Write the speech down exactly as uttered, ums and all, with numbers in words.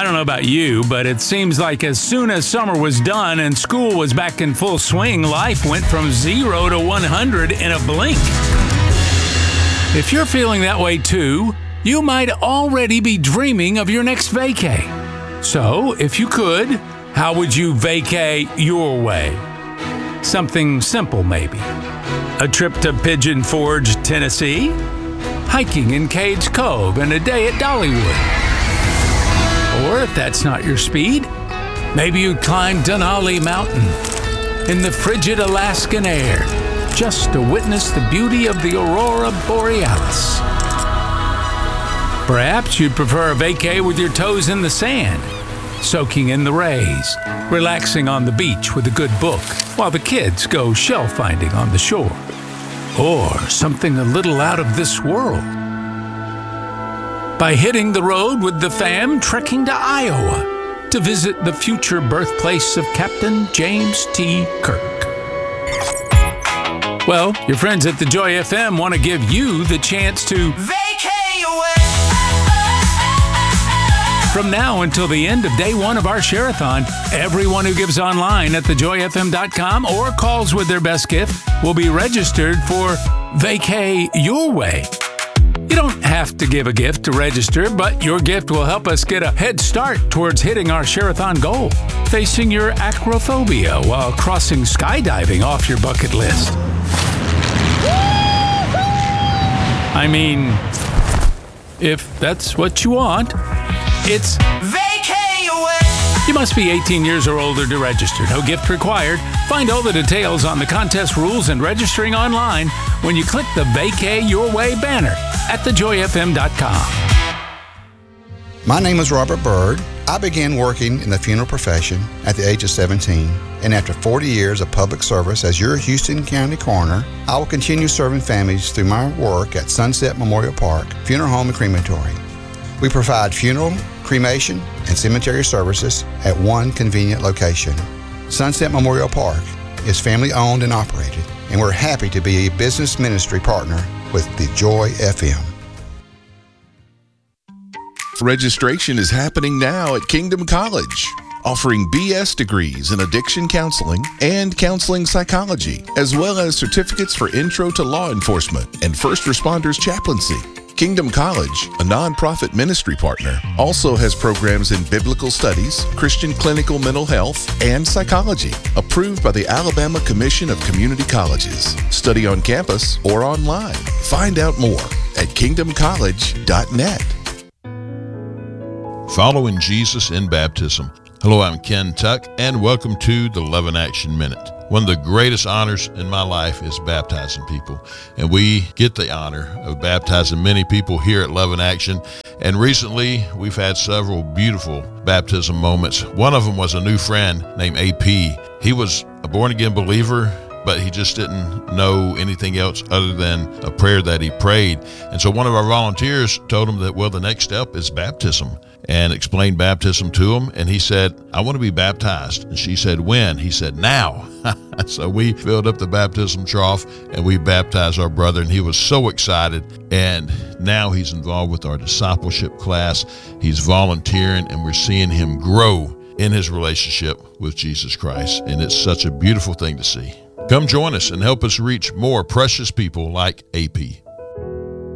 I don't know about you, but it seems like as soon as summer was done and school was back in full swing, life went from zero to one hundred in a blink. If you're feeling that way too, you might already be dreaming of your next vacay. So, if you could, how would you vacay your way? Something simple, maybe. A trip to Pigeon Forge, Tennessee? Hiking in Cades Cove and a day at Dollywood? Or if that's not your speed, maybe you'd climb Denali Mountain in the frigid Alaskan air just to witness the beauty of the Aurora Borealis. Perhaps you'd prefer a vacay with your toes in the sand, soaking in the rays, relaxing on the beach with a good book while the kids go shell finding on the shore. Or something a little out of this world. By hitting the road with the fam, trekking to Iowa to visit the future birthplace of Captain James T. Kirk. Well, your friends at the Joy F M want to give you the chance to vacay away. From now until the end of day one of our Share-a-thon, everyone who gives online at the joy f m dot com or calls with their best gift will be registered for Vacay Your Way. You don't have to give a gift to register, but your gift will help us get a head start towards hitting our Share-a-thon goal, facing your acrophobia while crossing skydiving off your bucket list. I mean, if that's what you want. It's Vacay Away! You must be eighteen years or older to register. No gift required. Find all the details on the contest rules and registering online when you click the Vacay Your Way banner at the joy f m dot com. My name is Robert Bird. I began working in the funeral profession at the age of seventeen, and after forty years of public service as your Houston County coroner, I will continue serving families through my work at Sunset Memorial Park Funeral Home and Crematory. We provide funeral, cremation, and cemetery services at one convenient location. Sunset Memorial Park is family-owned and operated, and we're happy to be a business ministry partner with the Joy F M. Registration is happening now at Kingdom College, offering B S degrees in addiction counseling and counseling psychology, as well as certificates for intro to law enforcement and first responders chaplaincy. Kingdom College, a nonprofit ministry partner, also has programs in biblical studies, Christian clinical mental health, and psychology, approved by the Alabama Commission of Community Colleges. Study on campus or online. Find out more at kingdom college dot net. Following Jesus in baptism. Hello, I'm Ken Tuck, and welcome to the Love in Action Minute. One of the greatest honors in my life is baptizing people, and we get the honor of baptizing many people here at Love in Action. And recently, we've had several beautiful baptism moments. One of them was a new friend named A P. He was a born-again believer, but he just didn't know anything else other than a prayer that he prayed. And so one of our volunteers told him that, well, the next step is baptism, and explained baptism to him. And he said, I want to be baptized. And she said, when? He said, now. So we filled up the baptism trough and we baptized our brother, and he was so excited. And now he's involved with our discipleship class. He's volunteering, and we're seeing him grow in his relationship with Jesus Christ. And it's such a beautiful thing to see. Come join us and help us reach more precious people like A P.